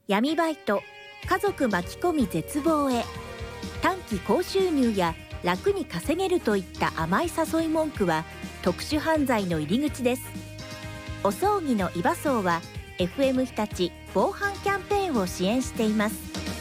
闇バイト、家族巻き込み絶望へ、短期高収入や楽に稼げるといった甘い誘い文句は特殊犯罪の入り口です。お葬儀のイバソーは FM 日立防犯キャンペーンを支援しています。